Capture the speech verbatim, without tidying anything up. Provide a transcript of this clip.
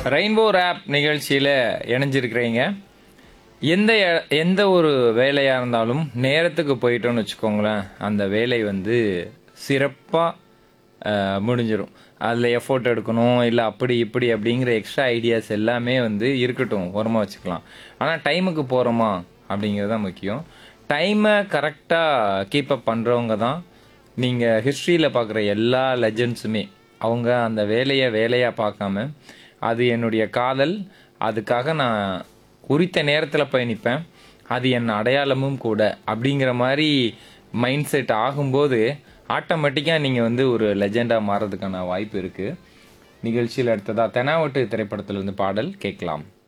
Rainbow rape நிகழ்ச்சியில் இணைஞ்சிருக்கிறீங்க. எந்த எ- எந்த ஒரு வேலையாக இருந்தாலும் நேரத்துக்கு போயிட்டோன்னு வச்சுக்கோங்களேன், அந்த வேலை வந்து சிறப்பாக முடிஞ்சிடும். அதில் எஃபோர்ட் எடுக்கணும் இல்லை அப்படி இப்படி அப்படிங்கிற எக்ஸ்ட்ரா ஐடியாஸ் எல்லாமே வந்து இருக்கட்டும், ஓரமாக வச்சுக்கலாம். ஆனால் டைமுக்கு போகிறோமா அப்படிங்கிறது தான் முக்கியம். டைமை கரெக்டாக கீப்பப் பண்ணுறவங்க தான் நீங்கள் ஹிஸ்ட்ரியில் பார்க்குற எல்லா லெஜண்ட்ஸுமே. அவங்க அந்த வேலையை வேலையாக பார்க்காம, அது என்னுடைய காதல், அதுக்காக நான் குறித்த நேரத்தில் போய் நிற்பேன், அது என் அடையாளமும் கூட அப்படிங்கிற மாதிரி மைண்ட் செட் ஆகும்போது ஆட்டோமேட்டிக்காக நீங்கள் வந்து ஒரு லெஜெண்டாக மாறதுக்கான வாய்ப்பு இருக்குது. நிகழ்ச்சியில் அடுத்ததாக தெனாவட்டு திரைப்படத்திலிருந்து பாடல் கேட்கலாம்.